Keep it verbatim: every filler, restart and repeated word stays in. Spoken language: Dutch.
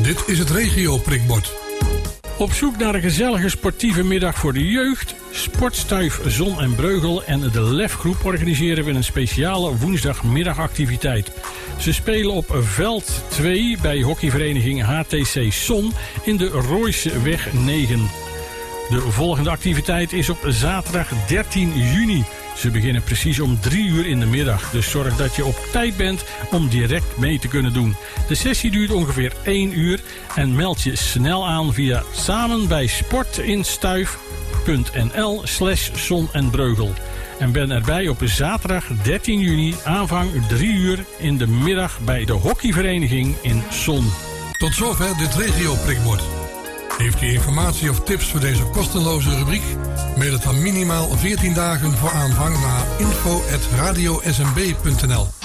Dit is het regio prikbord. Op zoek naar een gezellige sportieve middag voor de jeugd? Sportstuif Zon en Breugel en de Lefgroep organiseren we een speciale woensdagmiddagactiviteit. Ze spelen op veld twee bij hockeyvereniging H T C Zon in de Roysseweg negen. De volgende activiteit is op zaterdag dertien juni. Ze beginnen precies om drie uur in de middag. Dus zorg dat je op tijd bent om direct mee te kunnen doen. De sessie duurt ongeveer één uur. En meld je snel aan via samenbijsportinstuif.nl slash zon en breugel. En ben erbij op zaterdag dertien juni aanvang drie uur in de middag bij de hockeyvereniging in Zon. Tot zover dit regio prikbord. Heeft u informatie of tips voor deze kostenloze rubriek? Mail het dan minimaal veertien dagen voor aanvang naar info at radio s m b punt n l.